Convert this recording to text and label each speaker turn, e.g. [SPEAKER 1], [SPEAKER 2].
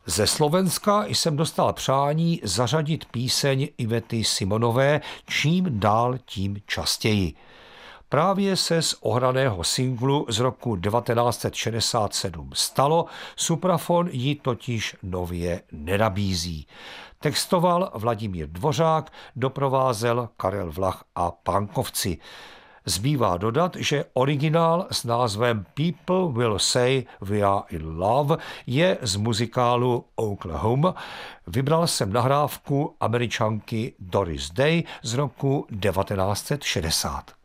[SPEAKER 1] Ze Slovenska jsem dostal přání zařadit píseň Ivety Simonové Čím dál tím častěji. Právě se z ohraného singlu z roku 1967 stalo, Suprafon ji totiž nově nenabízí. Textoval Vladimír Dvořák, doprovázel Karel Vlach a Pankovci. Zbývá dodat, že originál s názvem People Will Say We Are in Love je z muzikálu Oklahoma. Vybral jsem nahrávku Američanky Doris Day z roku 1960.